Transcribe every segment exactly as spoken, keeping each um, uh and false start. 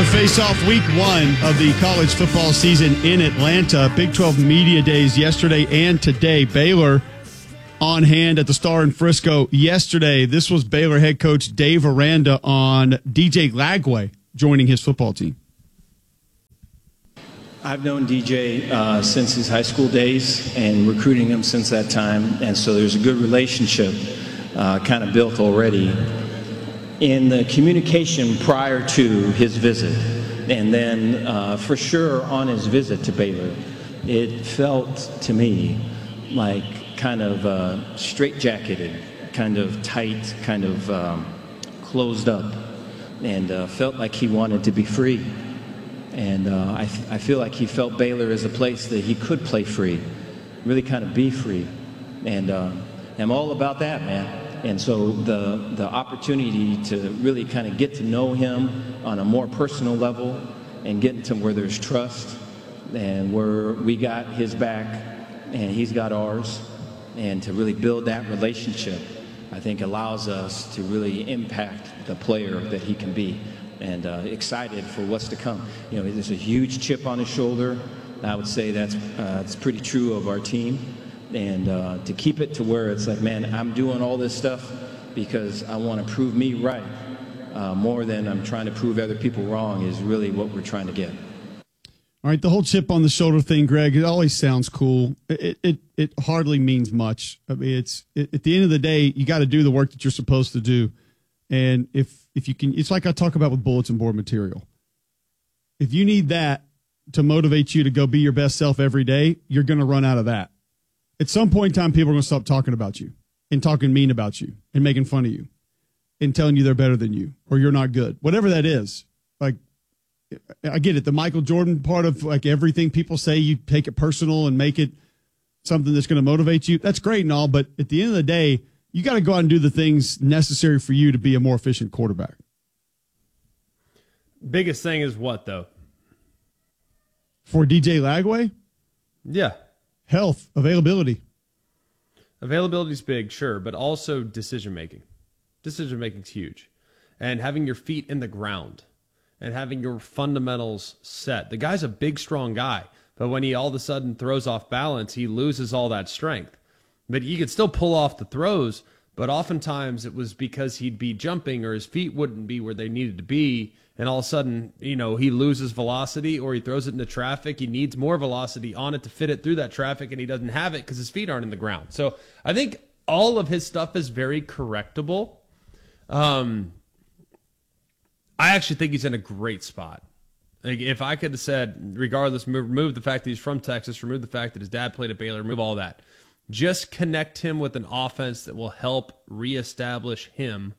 to face off week one of the college football season in Atlanta. Big twelve Media Days yesterday and today. Baylor on hand at the Star in Frisco yesterday. This was Baylor head coach Dave Aranda on D J Lagway joining his football team. I've known D J uh, since his high school days and recruiting him since that time, and so there's a good relationship uh, kind of built already. In the communication prior to his visit, and then uh, for sure on his visit to Baylor, it felt to me like kind of uh, straitjacketed, kind of tight, kind of um, closed up, and uh, felt like he wanted to be free. And uh, I, I feel like he felt Baylor as a place that he could play free, really kind of be free. And uh, I'm all about that, man. And so the the opportunity to really kind of get to know him on a more personal level and get to where there's trust and where we got his back and he's got ours, and to really build that relationship, I think allows us to really impact the player that he can be, and uh, excited for what's to come. You know, there's a huge chip on his shoulder. I would say that's, uh, that's pretty true of our team. And uh, to keep it to where it's like, man, I'm doing all this stuff because I want to prove me right uh, more than I'm trying to prove other people wrong is really what we're trying to get. All right, the whole chip on the shoulder thing, Greg, it always sounds cool. It it, it hardly means much. I mean, it's it, at the end of the day, you got to do the work that you're supposed to do. And if if you can, it's like I talk about with bulletin board material. If you need that to motivate you to go be your best self every day, you're going to run out of that. At some point in time, people are going to stop talking about you and talking mean about you and making fun of you and telling you they're better than you or you're not good. Whatever that is. Like, I get it. The Michael Jordan part of like everything people say, you take it personal and make it something that's going to motivate you. That's great and all, but at the end of the day, you got to go out and do the things necessary for you to be a more efficient quarterback. Biggest thing is what, though? For D J Lagway? Yeah. Health, availability. Availability is big, sure, but also decision-making. Decision-making is huge. And having your feet in the ground and having your fundamentals set. The guy's a big, strong guy, but when he all of a sudden throws off balance, he loses all that strength. But he could still pull off the throws, but oftentimes it was because he'd be jumping or his feet wouldn't be where they needed to be, and all of a sudden, you know, he loses velocity or he throws it into traffic. He needs more velocity on it to fit it through that traffic, and he doesn't have it because his feet aren't in the ground. So I think all of his stuff is very correctable. Um, I actually think he's in a great spot. Like, if I could have said, regardless, remove the fact that he's from Texas, remove the fact that his dad played at Baylor, remove all that. Just connect him with an offense that will help reestablish him,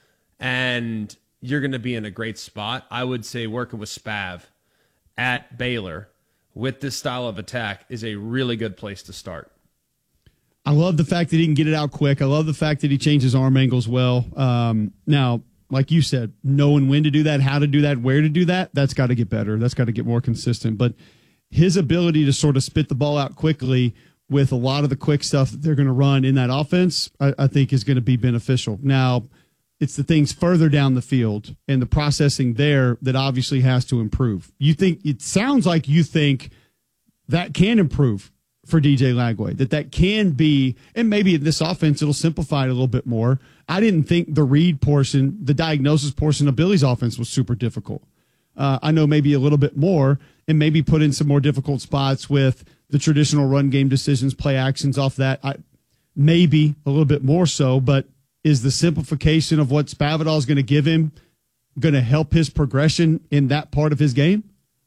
and you're going to be in a great spot. I would say working with Spav at Baylor with this style of attack is a really good place to start. I love the fact that he can get it out quick. I love the fact that he changes arm angles well. Um, now, like you said, knowing when to do that, how to do that, where to do that, that's got to get better. That's got to get more consistent. But his ability to sort of spit the ball out quickly with a lot of the quick stuff that they're going to run in that offense, I, I think is going to be beneficial. Now, it's the things further down the field and the processing there that obviously has to improve. You think it sounds like you think that can improve for D J Lagway, that that can be, and maybe in this offense it'll simplify it a little bit more. I didn't think the read portion, the diagnosis portion of Billy's offense was super difficult. Uh, I know maybe a little bit more, and maybe put in some more difficult spots with the traditional run game decisions, play actions off that. I, maybe a little bit more so, but is the simplification of what Spavital is going to give him going to help his progression in that part of his game?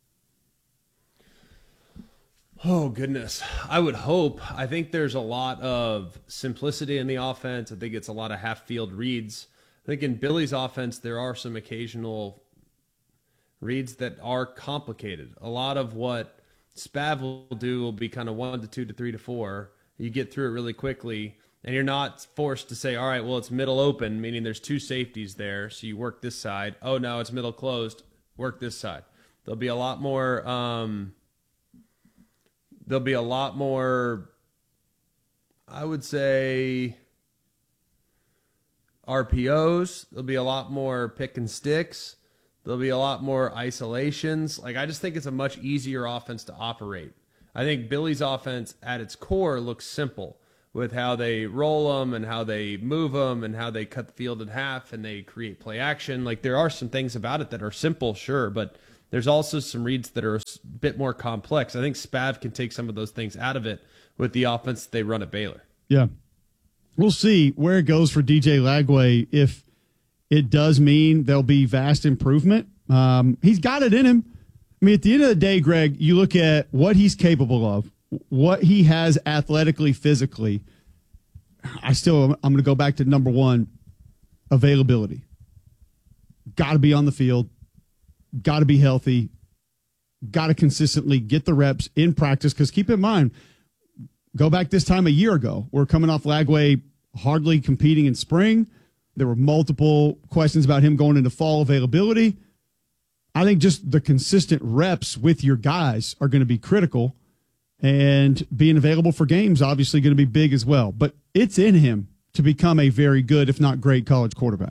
Oh, goodness. I would hope. I think there's a lot of simplicity in the offense. I think it's a lot of half-field reads. I think in Billy's offense, there are some occasional reads that are complicated. A lot of what Spav will do will be kind of one to two to three to four. You get through it really quickly, and you're not forced to say, all right, well, it's middle open, meaning there's two safeties there, so you work this side. Oh, no, it's middle closed. Work this side. There'll be a lot more um, there'll be a lot more, I would say, R P Os. There'll be a lot more pick and sticks. There'll be a lot more isolations. Like, I just think it's a much easier offense to operate. I think Billy's offense at its core looks simple with how they roll them and how they move them and how they cut the field in half and they create play action. Like, there are some things about it that are simple, sure, but there's also some reads that are a bit more complex. I think Spav can take some of those things out of it with the offense that they run at Baylor. Yeah. We'll see where it goes for D J Lagway. If it does mean there'll be vast improvement, um, he's got it in him. I mean, at the end of the day, Greg, you look at what he's capable of, what he has athletically, physically. I still, I'm going to go back to number one, availability. Got to be on the field. Got to be healthy. Got to consistently get the reps in practice. Because keep in mind, go back this time a year ago. We're coming off Lagway hardly competing in spring. There were multiple questions about him going into fall availability. I think just the consistent reps with your guys are going to be critical. And being available for games, obviously, going to be big as well. But it's in him to become a very good, if not great, college quarterback.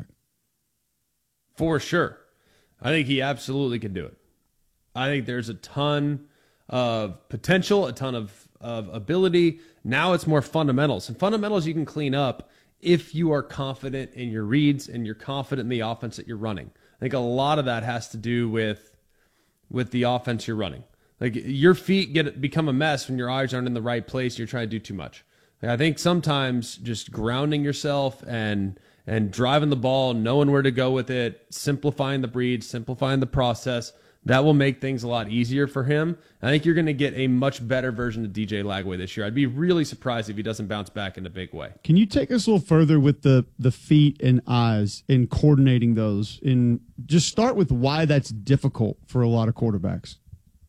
For sure. I think he absolutely can do it. I think there's a ton of potential, a ton of, of ability. Now it's more fundamentals. And fundamentals you can clean up if you are confident in your reads and you're confident in the offense that you're running. I think a lot of that has to do with, with the offense you're running. Like, your feet get become a mess when your eyes aren't in the right place and you're trying to do too much. Like, I think sometimes just grounding yourself and and driving the ball, knowing where to go with it, simplifying the breed, simplifying the process, that will make things a lot easier for him. I think you're going to get a much better version of D J Lagway this year. I'd be really surprised if he doesn't bounce back in a big way. Can you take us a little further with the the feet and eyes and coordinating those? And just start with why that's difficult for a lot of quarterbacks.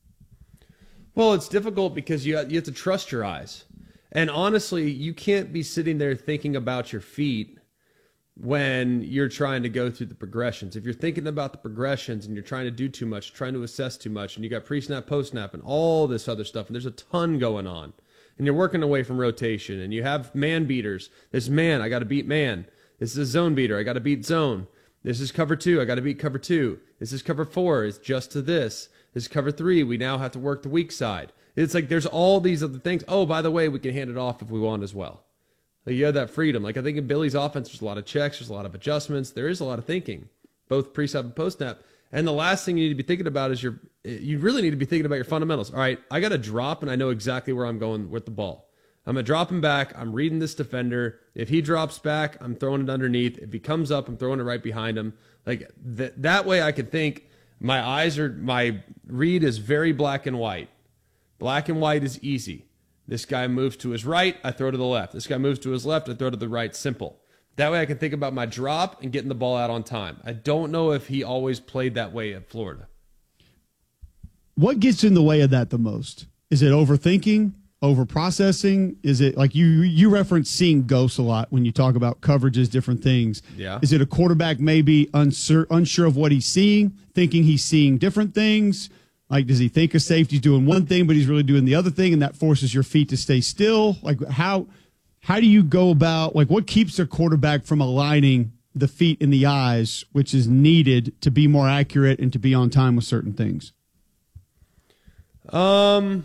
Well, it's difficult because you have, you have to trust your eyes. And honestly, you can't be sitting there thinking about your feet when you're trying to go through the progressions. If you're thinking about the progressions and you're trying to do too much, trying to assess too much, and you got pre-snap, post-snap, and all this other stuff, and there's a ton going on, and you're working away from rotation, and you have man beaters. This man, I got to beat man. This is a zone beater. I got to beat zone. This is cover two. I got to beat cover two. This is cover four. It's just to this. This is cover three. We now have to work the weak side. It's like there's all these other things. Oh, by the way, we can hand it off if we want as well. Like, you have that freedom. Like, I think in Billy's offense, there's a lot of checks. There's a lot of adjustments. There is a lot of thinking, both pre-snap and post-snap. And the last thing you need to be thinking about is your, you really need to be thinking about your fundamentals. All right, I got to drop, and I know exactly where I'm going with the ball. I'm going to drop him back. I'm reading this defender. If he drops back, I'm throwing it underneath. If he comes up, I'm throwing it right behind him. Like, th- that way I can think my eyes are, my read is very black and white. Black and white is easy. This guy moves to his right, I throw to the left. This guy moves to his left, I throw to the right. Simple. That way I can think about my drop and getting the ball out on time. I don't know if he always played that way at Florida. What gets in the way of that the most? Is it overthinking, overprocessing? Is it like you you reference seeing ghosts a lot when you talk about coverages, different things? Yeah. Is it a quarterback maybe unsure, unsure of what he's seeing, thinking he's seeing different things? Like, does he think a safety's doing one thing, but he's really doing the other thing, and that forces your feet to stay still? Like, how how do you go about, like, what keeps a quarterback from aligning the feet and the eyes, which is needed to be more accurate and to be on time with certain things? Um,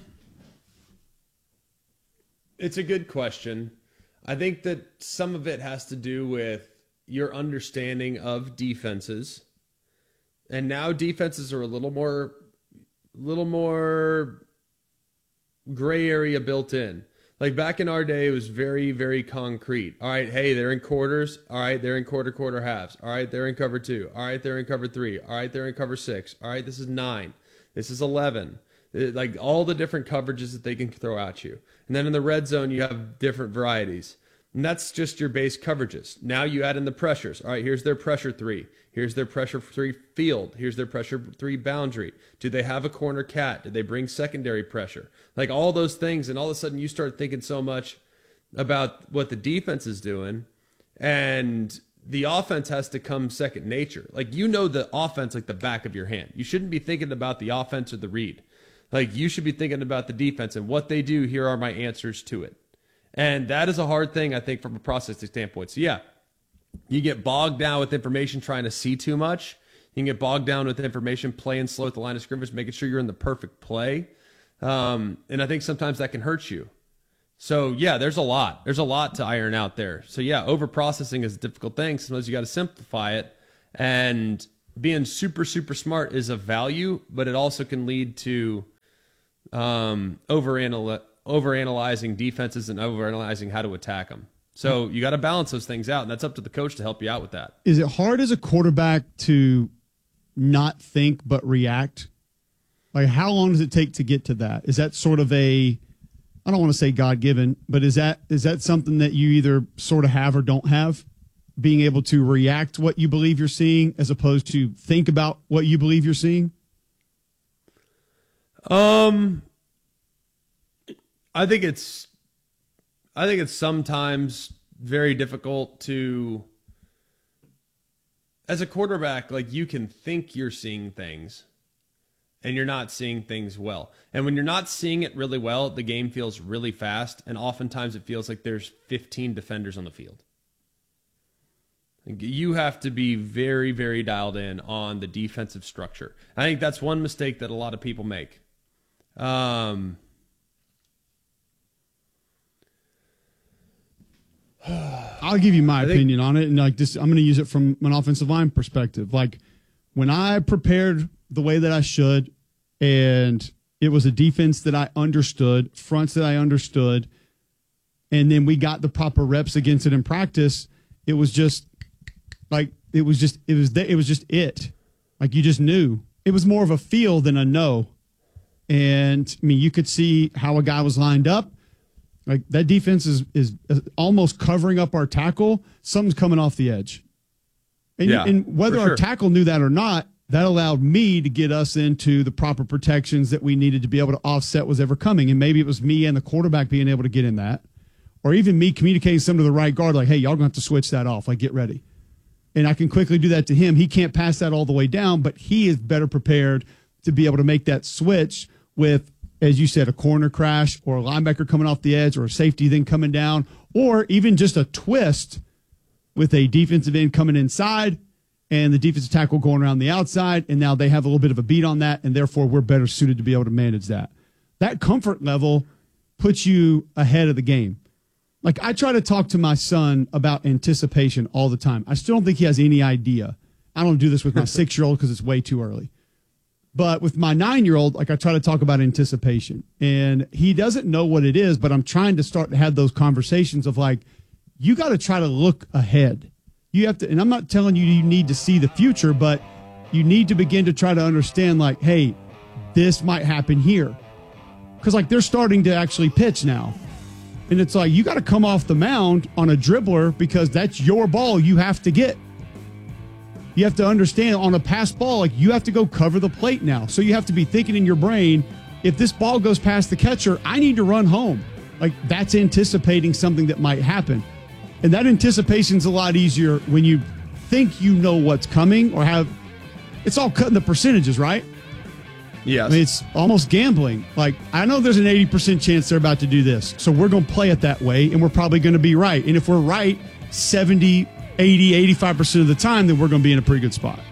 it's a good question. I think that some of it has to do with your understanding of defenses. And now defenses are a little more little more gray area built in. Like, back in our day, it was very, very concrete. All right, hey, they're in quarters. All right, they're in quarter, quarter halves. All right, they're in cover two. All right, they're in cover three. All right, they're in cover six. All right, this is nine. This is eleven. It, like, all the different coverages that they can throw at you. And then in the red zone, you have different varieties. And that's just your base coverages. Now you add in the pressures. All right, here's their pressure three. Here's their pressure three field. Here's their pressure three boundary. Do they have a corner cat? Did they bring secondary pressure? Like, all those things. And all of a sudden you start thinking so much about what the defense is doing. And the offense has to come second nature. Like, you know the offense like the back of your hand. You shouldn't be thinking about the offense or the read. Like, you should be thinking about the defense and what they do. Here are my answers to it. And that is a hard thing, I think, from a processing standpoint. So, yeah, you get bogged down with information trying to see too much. You can get bogged down with information, playing slow at the line of scrimmage, making sure you're in the perfect play. Um, and I think sometimes that can hurt you. So, yeah, there's a lot. There's a lot to iron out there. So, yeah, over-processing is a difficult thing. Sometimes you got to simplify it. And being super, super smart is of value, but it also can lead to um, over-analy- over-analyzing defenses and over-analyzing how to attack them. So you got to balance those things out, and that's up to the coach to help you out with that. Is it hard as a quarterback to not think but react? Like, how long does it take to get to that? Is that sort of a, I don't want to say God-given, but is that is that something that you either sort of have or don't have? Being able to react to what you believe you're seeing as opposed to think about what you believe you're seeing? Um, I think it's, I think it's sometimes very difficult to, as a quarterback, like you can think you're seeing things and you're not seeing things well. And when you're not seeing it really well, the game feels really fast. And oftentimes it feels like there's fifteen defenders on the field. You have to be very, very dialed in on the defensive structure. I think that's one mistake that a lot of people make. Um, I'll give you my I think, opinion on it, and like this, I'm going to use it from an offensive line perspective. Like when I prepared the way that I should, and it was a defense that I understood, fronts that I understood, and then we got the proper reps against it in practice. It was just like it was just it was it was just it. Like you just knew. It was more of a feel than a know. And I mean, you could see how a guy was lined up. Like that defense is is almost covering up our tackle. Something's coming off the edge. And, yeah, and whether sure. our tackle knew that or not, that allowed me to get us into the proper protections that we needed to be able to offset was ever coming. And maybe it was me and the quarterback being able to get in that. Or even me communicating something to the right guard, like, hey, y'all going to have to switch that off. Like, get ready. And I can quickly do that to him. He can't pass that all the way down, but he is better prepared to be able to make that switch with, as you said, a corner crash or a linebacker coming off the edge or a safety then coming down, or even just a twist with a defensive end coming inside and the defensive tackle going around the outside, and now they have a little bit of a beat on that, and therefore we're better suited to be able to manage that. That comfort level puts you ahead of the game. Like, I try to talk to my son about anticipation all the time. I still don't think he has any idea. I don't do this with my six-year-old because it's way too early. But with my nine-year-old, like, I try to talk about anticipation. And he doesn't know what it is, but I'm trying to start to have those conversations of, like, you got to try to look ahead. You have to, and I'm not telling you you need to see the future, but you need to begin to try to understand, like, hey, this might happen here. Because, like, they're starting to actually pitch now. And it's like, you got to come off the mound on a dribbler because that's your ball you have to get. You have to understand on a pass ball, like you have to go cover the plate now. So you have to be thinking in your brain, if this ball goes past the catcher, I need to run home. Like that's anticipating something that might happen. And that anticipation's a lot easier when you think you know what's coming or have, it's all cutting the percentages, right? Yes. I mean, it's almost gambling. Like, I know there's an eighty percent chance they're about to do this. So we're going to play it that way, and we're probably going to be right. And if we're right seventy, eighty, eighty-five percent of the time, then we're going to be in a pretty good spot.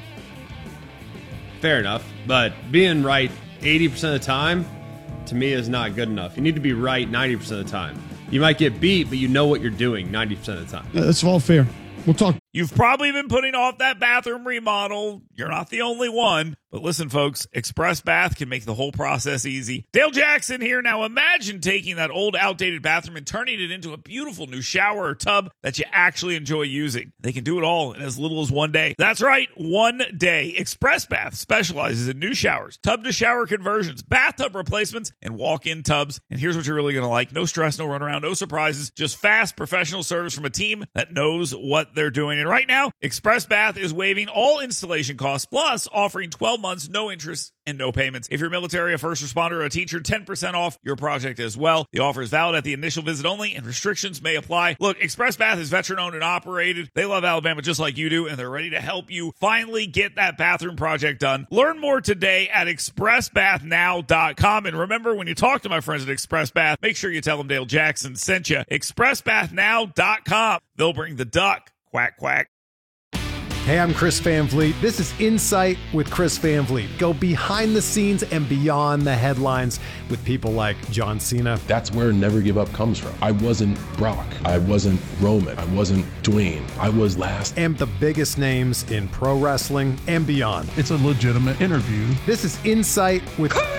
Fair enough. But being right eighty percent of the time, to me, is not good enough. You need to be right ninety percent of the time. You might get beat, but you know what you're doing ninety percent of the time. That's all fair. We'll talk. You've probably been putting off that bathroom remodel. You're not the only one. But listen, folks, Express Bath can make the whole process easy. Dale Jackson here. Now imagine taking that old, outdated bathroom and turning it into a beautiful new shower or tub that you actually enjoy using. They can do it all in as little as one day. That's right, one day. Express Bath specializes in new showers, tub-to-shower conversions, bathtub replacements, and walk-in tubs. And here's what you're really going to like. No stress, no runaround, no surprises. Just fast, professional service from a team that knows what they're doing. And right now, Express Bath is waiving all installation costs, plus offering twelve months, no interest, and no payments. If you're military, a first responder, or a teacher, ten percent off your project as well. The offer is valid at the initial visit only, and restrictions may apply. Look, Express Bath is veteran-owned and operated. They love Alabama just like you do, and they're ready to help you finally get that bathroom project done. Learn more today at express bath now dot com. And remember, when you talk to my friends at Express Bath, make sure you tell them Dale Jackson sent you. express bath now dot com. They'll bring the duck. Quack, quack. Hey, I'm Chris Van Vliet. This is Insight with Chris Van Vliet. Go behind the scenes and beyond the headlines with people like John Cena. That's where Never Give Up comes from. I wasn't Brock. I wasn't Roman. I wasn't Dwayne. I was last. And the biggest names in pro wrestling and beyond. It's a legitimate interview. This is Insight with Chris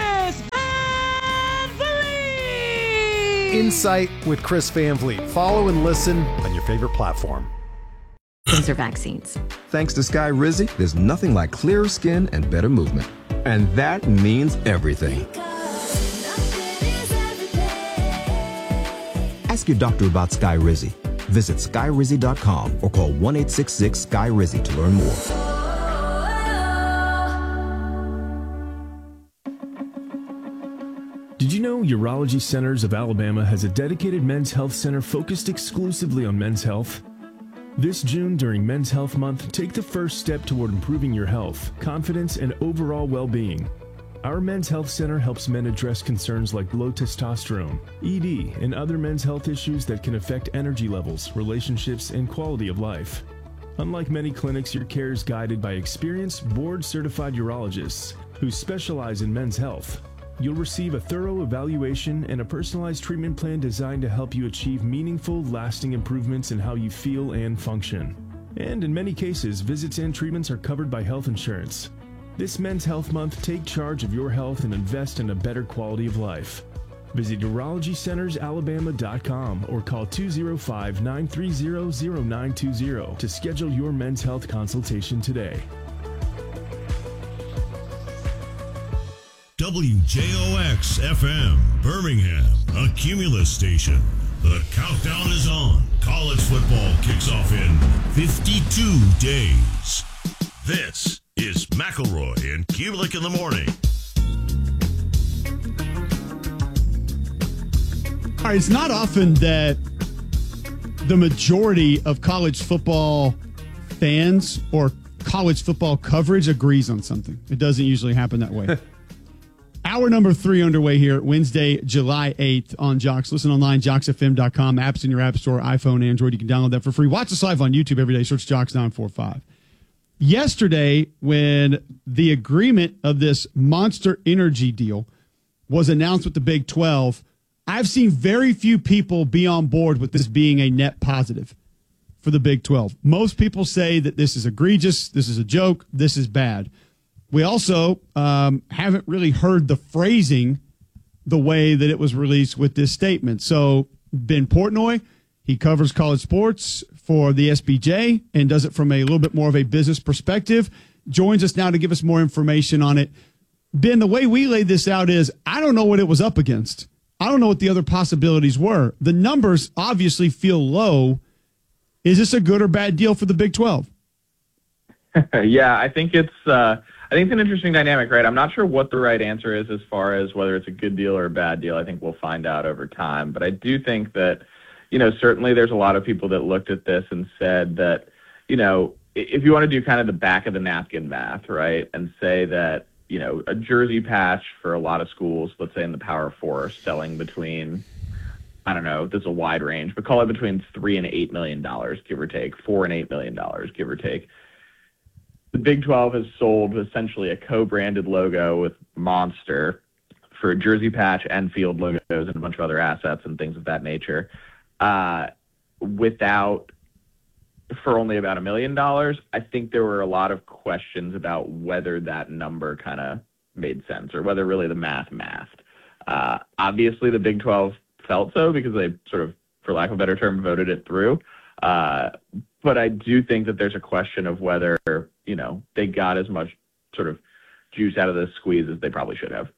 Van Vliet. Insight with Chris Van Vliet. Follow and listen on your favorite platform. Those are vaccines. Thanks to Skyrizi, there's nothing like clearer skin and better movement. And that means everything. Ask your doctor about Skyrizi. Visit skyrizi dot com or call one eight six six Sky Rizzy to learn more. Did you know Urology Centers of Alabama has a dedicated men's health center focused exclusively on men's health? This June, during Men's Health Month, take the first step toward improving your health, confidence, and overall well-being. Our Men's Health Center helps men address concerns like low testosterone, E D, and other men's health issues that can affect energy levels, relationships, and quality of life. Unlike many clinics, your care is guided by experienced, board-certified urologists who specialize in men's health. You'll receive a thorough evaluation and a personalized treatment plan designed to help you achieve meaningful, lasting improvements in how you feel and function. And in many cases, visits and treatments are covered by health insurance. This Men's Health Month, take charge of your health and invest in a better quality of life. Visit urology centers alabama dot com or call two oh five, nine three zero, zero nine two zero to schedule your men's health consultation today. W J O X F M, Birmingham, a Cumulus station. The countdown is on. College football kicks off in fifty-two days. This is McElroy and Kubelik in the morning. All right, it's not often that the majority of college football fans or college football coverage agrees on something. It doesn't usually happen that way. Hour number three underway here, Wednesday, July eighth on Jocks. Listen online, jocks f m dot com. Apps in your app store, iPhone, Android. You can download that for free. Watch us live on YouTube every day. Search Jocks nine four five. Yesterday, when the agreement of this Monster Energy deal was announced with the Big twelve, I've seen very few people be on board with this being a net positive for the Big twelve. Most people say that this is egregious, this is a joke, this is bad. We also um, haven't really heard the phrasing the way that it was released with this statement. So Ben Portnoy, he covers college sports for the S B J and does it from a little bit more of a business perspective, joins us now to give us more information on it. Ben, the way we laid this out is I don't know what it was up against. I don't know what the other possibilities were. The numbers obviously feel low. Is this a good or bad deal for the Big twelve? Yeah, I think it's uh, I think it's an interesting dynamic, right? I'm not sure what the right answer is as far as whether it's a good deal or a bad deal. I think we'll find out over time. But I do think that, you know, certainly there's a lot of people that looked at this and said that, you know, if you want to do kind of the back of the napkin math, right, and say that, you know, a jersey patch for a lot of schools, let's say in the Power Four, selling between, I don't know, there's a wide range, but call it between three and eight million dollars, give or take, four and eight million dollars, give or take. The Big twelve has sold essentially a co-branded logo with Monster for a jersey patch and field logos and a bunch of other assets and things of that nature, uh, without, for only about a million dollars. I think there were a lot of questions about whether that number kind of made sense or whether really the math mathed. Uh, obviously, the Big twelve felt so because they sort of, for lack of a better term, voted it through. Uh, but I do think that there's a question of whether, you know, they got as much sort of juice out of this squeeze as they probably should have.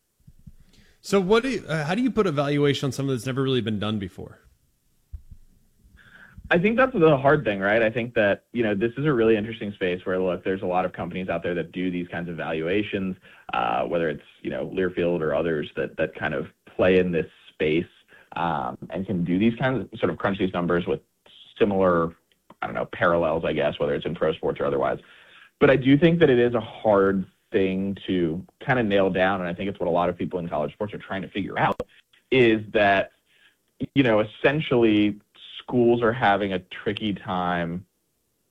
So what do you, uh, how do you put a valuation on something that's never really been done before? I think that's the hard thing, right? I think that, you know, this is a really interesting space where, look, there's a lot of companies out there that do these kinds of valuations, uh, whether it's, you know, Learfield or others that, that kind of play in this space um, and can do these kinds of sort of crunch these numbers with similar, I don't know, parallels, I guess, whether it's in pro sports or otherwise. But I do think that it is a hard thing to kind of nail down, and I think it's what a lot of people in college sports are trying to figure out, is that, you know, essentially schools are having a tricky time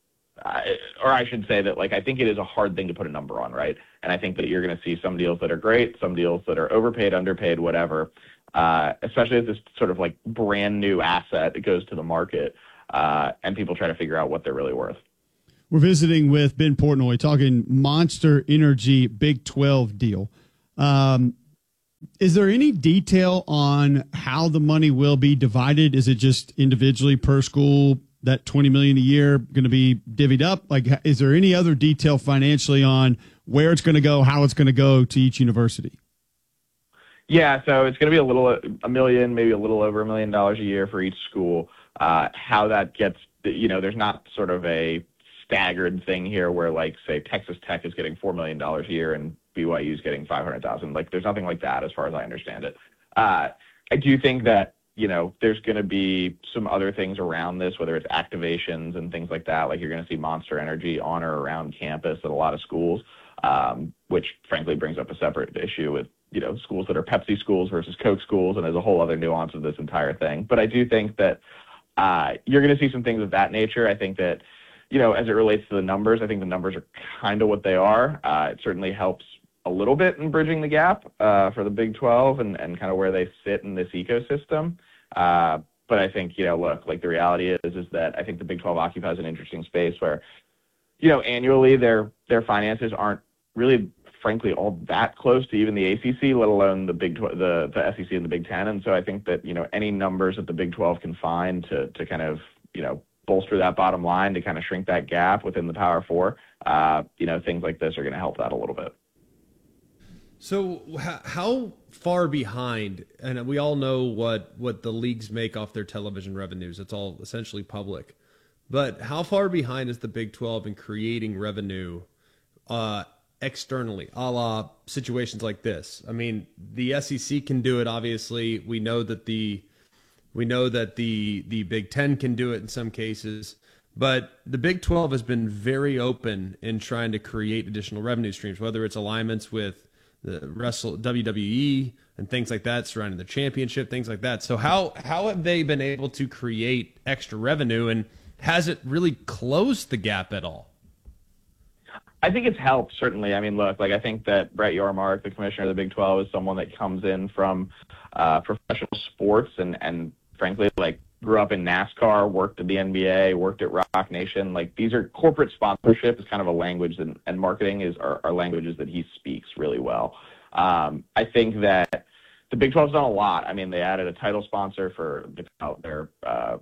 I, or I should say that, like, I think it is a hard thing to put a number on, right? And I think that you're going to see some deals that are great, some deals that are overpaid, underpaid, whatever, uh, especially as this sort of, like, brand new asset that goes to the market, uh, and people try to figure out what they're really worth. We're visiting with Ben Portnoy, talking Monster Energy Big twelve deal. Um, is there any detail on how the money will be divided? Is it just individually per school, that twenty million dollars a year going to be divvied up? Like, is there any other detail financially on where it's going to go, how it's going to go to each university? Yeah, so it's going to be a little, a million, maybe a little over a million dollars a year for each school. Uh, how that gets, you know, there's not sort of a staggered thing here where, like, say Texas Tech is getting four million dollars a year and B Y U is getting five hundred thousand dollars. Like, there's nothing like that as far as I understand it. Uh, I do think that, you know, there's going to be some other things around this, whether it's activations and things like that. Like, you're going to see Monster Energy on or around campus at a lot of schools, um, which frankly brings up a separate issue with, you know, schools that are Pepsi schools versus Coke schools, and there's a whole other nuance of this entire thing. But I do think that uh, you're going to see some things of that nature. I think that, you know, as it relates to the numbers, I think the numbers are kind of what they are. Uh, it certainly helps a little bit in bridging the gap uh, for the Big twelve and, and kind of where they sit in this ecosystem. Uh, but I think, you know, look, like, the reality is, is that I think the Big twelve occupies an interesting space where, you know, annually their, their finances aren't really, frankly, all that close to even the A C C, let alone the Big tw- the, the S E C and the Big Ten. And so I think that, you know, any numbers that the Big twelve can find to, to kind of, you know, bolster that bottom line, to kind of shrink that gap within the Power Four, uh, you know, things like this are going to help that a little bit. So how far behind, and we all know what, what the leagues make off their television revenues. It's all essentially public. But how far behind is the Big twelve in creating revenue uh, externally, a la situations like this? I mean, the S E C can do it, obviously. We know that the we know that the the Big Ten can do it in some cases. But the Big twelve has been very open in trying to create additional revenue streams, whether it's alignments with the wrestle W W E and things like that surrounding the championship, things like that. So how how have they been able to create extra revenue, and has it really closed the gap at all? I think it's helped, certainly. I mean, look, like, I think that Brett Yormark, the commissioner of the Big twelve, is someone that comes in from uh, professional sports and, and frankly, like, grew up in NASCAR, worked at the N B A, worked at Rock Nation. Like, these are corporate sponsorship is kind of a language, and, and marketing is are, are languages that he speaks really well. Um, I think that the Big twelve's done a lot. I mean, they added a title sponsor for the, their uh,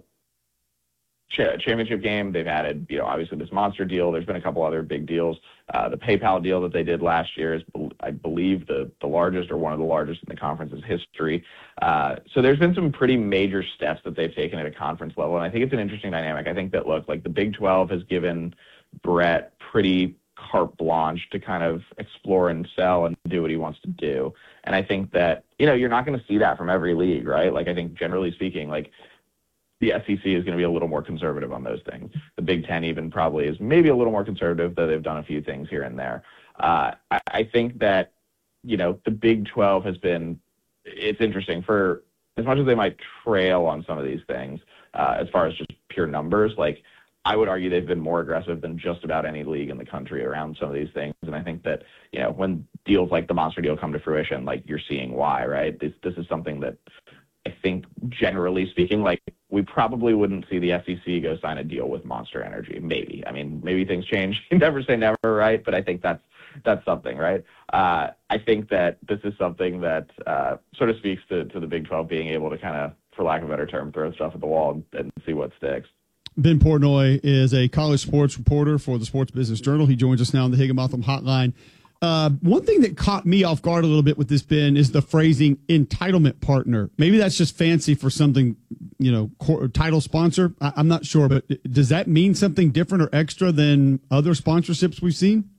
ch- championship game. They've added, you know, obviously this Monster deal. There's been a couple other big deals. Uh, the PayPal deal that they did last year is, I believe, the, the largest or one of the largest in the conference's history. Uh, so there's been some pretty major steps that they've taken at a conference level, and I think it's an interesting dynamic. I think that, look, like, the Big twelve has given Brett pretty carte blanche to kind of explore and sell and do what he wants to do. And I think that, you know, you're not going to see that from every league, right? Like, I think generally speaking, like, the S E C is going to be a little more conservative on those things. The Big Ten even probably is maybe a little more conservative, though they've done a few things here and there. Uh, I, I think that, you know, the Big twelve has been, it's interesting for as much as they might trail on some of these things, uh, as far as just pure numbers, like, I would argue they've been more aggressive than just about any league in the country around some of these things. And I think that, you know, when deals like the Monster deal come to fruition, like, you're seeing why, right? This, this is something that I think, generally speaking, like, we probably wouldn't see the S E C go sign a deal with Monster Energy. Maybe. I mean, maybe things change. You never say never, right? But I think that's that's something, right? Uh, I think that this is something that uh, sort of speaks to, to the Big twelve being able to kind of, for lack of a better term, throw stuff at the wall and, and see what sticks. Ben Portnoy is a college sports reporter for the Sports Business Journal. He joins us now on the Higginbotham Hotline. Uh, one thing that caught me off guard a little bit with this, Ben, is the phrasing entitlement partner. Maybe that's just fancy for something, you know, core, title sponsor. I, I'm not sure, but does that mean something different or extra than other sponsorships we've seen?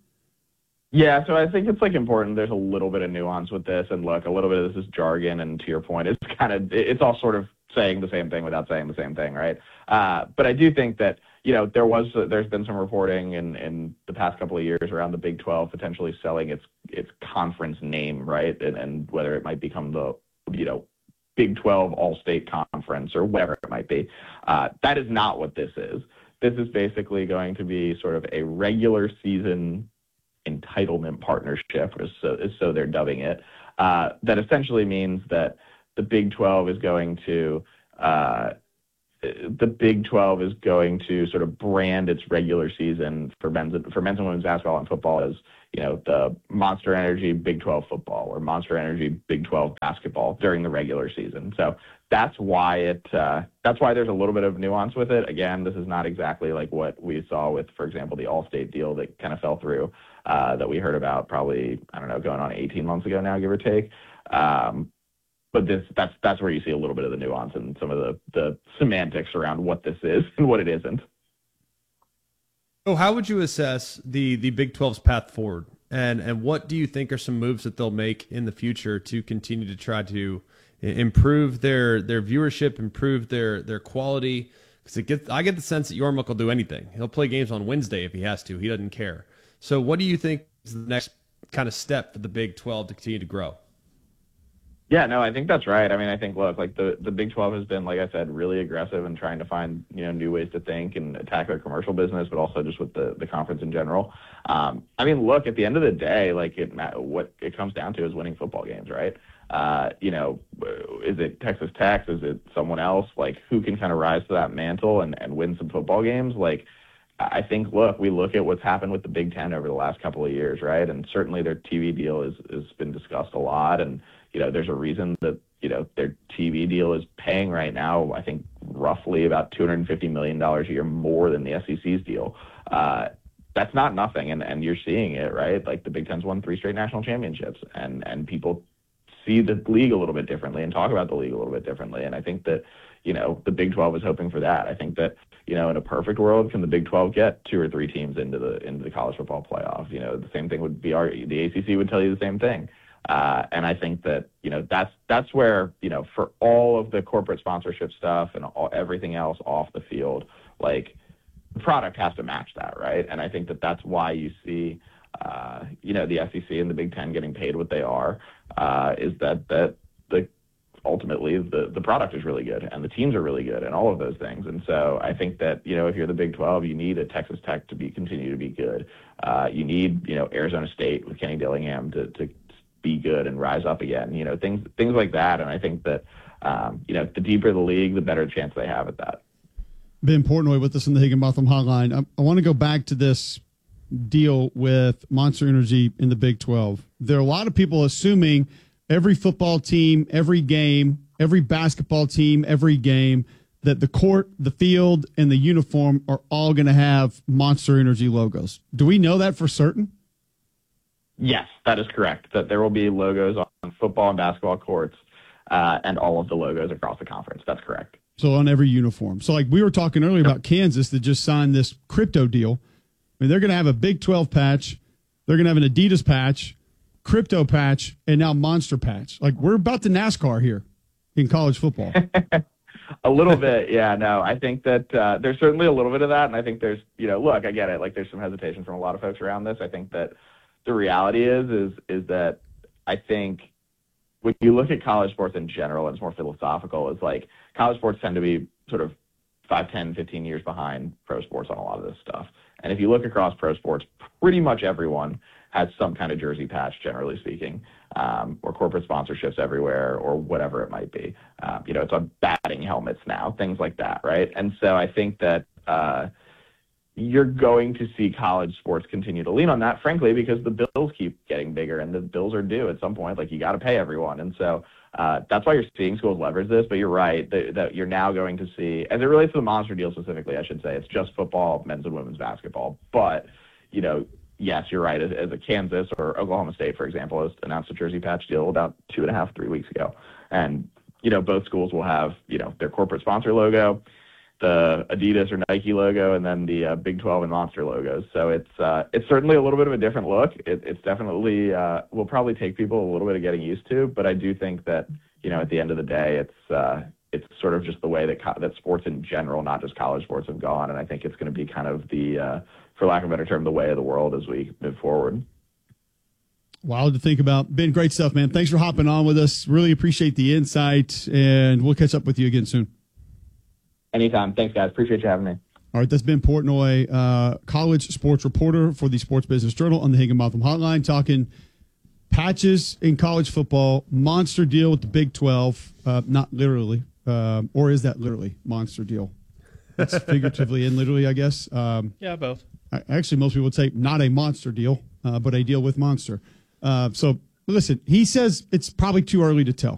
Yeah, so I think it's, like, important. There's a little bit of nuance with this, and look, a little bit of this is jargon, and to your point, it's kind of, it's all sort of saying the same thing without saying the same thing, right? Uh, but I do think that, you know, there was, uh, there's been some reporting in, in the past couple of years around the Big twelve potentially selling its its conference name, right? And, and whether it might become the, you know, Big twelve All-State Conference or whatever it might be. Uh, that is not what this is. this is basically going to be sort of a regular season entitlement partnership, or so, so they're dubbing it. Uh, that essentially means that the Big twelve is going to uh, the Big twelve is going to sort of brand its regular season for men's for men's and women's basketball and football as, you know, the Monster Energy Big twelve football or Monster Energy Big twelve basketball during the regular season. So that's why it uh, that's why there's a little bit of nuance with it. Again, this is not exactly like what we saw with, for example, the All-State deal that kind of fell through uh, that we heard about probably, I don't know, going on eighteen months ago now, give or take. Um, But this that's that's where you see a little bit of the nuance and some of the, the semantics around what this is and what it isn't. So how would you assess the, the Big twelve's path forward? And and what do you think are some moves that they'll make in the future to continue to try to improve their their viewership, improve their, their quality? Because it gets I get the sense that Yormark will do anything. He'll play games on Wednesday if he has to. He doesn't care. So what do you think is the next kind of step for the Big twelve to continue to grow? Yeah, no, I think that's right. I mean, I think, look, like the, the Big twelve has been, like I said, really aggressive in trying to find, you know, new ways to think and attack their commercial business, but also just with the, the conference in general. Um, I mean, look, at the end of the day, like it, what it comes down to is winning football games, right? Uh, you know, is it Texas Tech? Is it someone else? Like, who can kind of rise to that mantle and, and win some football games? Like, I think, look, we look at what's happened with the Big Ten over the last couple of years, right? And certainly their T V deal is, has been discussed a lot. And, you know, there's a reason that, you know, their T V deal is paying right now, I think, roughly about two hundred fifty million dollars a year more than the S E C's deal. Uh, that's not nothing, and, and you're seeing it, right? Like the Big Ten's won three straight national championships, and, and people see the league a little bit differently and talk about the league a little bit differently. And I think that, you know, the Big twelve is hoping for that. I think that, you know, in a perfect world, can the Big twelve get two or three teams into the into the college football playoff? You know, the same thing would be our the A C C would tell you the same thing. Uh, and I think that, you know, that's that's where, you know, for all of the corporate sponsorship stuff and all, everything else off the field, like the product has to match that, right? And I think that that's why you see, uh, you know, the S E C and the Big Ten getting paid what they are, uh, is that that the ultimately the, the product is really good and the teams are really good and all of those things. And so I think that, you know, if you're the Big twelve, you need a Texas Tech to be continue to be good. Uh, you need, you know, Arizona State with Kenny Dillingham to, to be good and rise up again, you know, things things like that. And I think that, um, you know, the deeper the league, the better chance they have at that. Ben Portnoy with us in the Higginbotham Hotline. I, I want to go back to this deal with Monster Energy in the Big twelve. There are a lot of people assuming every football team, every game, every basketball team, every game, that the court, the field, and the uniform are all going to have Monster Energy logos. Do we know that for certain? Yes, that is correct. That there will be logos on football and basketball courts uh, and all of the logos across the conference. That's correct. So on every uniform. So like we were talking earlier about Kansas that just signed this crypto deal. I mean, they're going to have a Big twelve patch. They're going to have an Adidas patch, crypto patch, and now Monster patch. Like we're about to NASCAR here in college football. A little bit, yeah, no. I think that uh, there's certainly a little bit of that, and I think there's, you know, look, I get it. Like there's some hesitation from a lot of folks around this. I think that the reality is, is, is that I think when you look at college sports in general, and it's more philosophical, is like college sports tend to be sort of five, ten, fifteen years behind pro sports on a lot of this stuff. And if you look across pro sports, pretty much everyone has some kind of jersey patch, generally speaking, um, or corporate sponsorships everywhere, or whatever it might be. Uh, you know, it's on batting helmets now, things like that, right? And so I think that uh, you're going to see college sports continue to lean on that, frankly, because the bills keep getting bigger, and the bills are due at some point. Like, you got to pay everyone. And so uh, that's why you're seeing schools leverage this. But you're right that, that you're now going to see, as it relates to the Monster deal specifically, I should say, it's just football, men's and women's basketball. But, you know, yes, you're right. As, as a Kansas or Oklahoma State, for example, has announced a jersey patch deal about two and a half, three weeks ago. And, you know, both schools will have, you know, their corporate sponsor logo, the Adidas or Nike logo, and then the uh, Big twelve and Monster logos. So it's uh, it's certainly a little bit of a different look. It, it's definitely uh, will probably take people a little bit of getting used to, but I do think that, you know, at the end of the day, it's uh, it's sort of just the way that co- that sports in general, not just college sports, have gone, and I think it's going to be kind of the, uh, for lack of a better term, the way of the world as we move forward. Wild to think about. Ben, great stuff, man. Thanks for hopping on with us. Really appreciate the insight, and we'll catch up with you again soon. Anytime. Thanks, guys. Appreciate you having me. All right, that's Ben Portnoy, uh, college sports reporter for the Sports Business Journal on the Higginbotham Hotline, talking patches in college football, monster deal with the Big twelve, uh, not literally, um, or is that literally monster deal? That's figuratively and literally, I guess. Um, yeah, both. Actually, most people would say not a monster deal, uh, but a deal with monster. Uh, so, listen, he says it's probably too early to tell.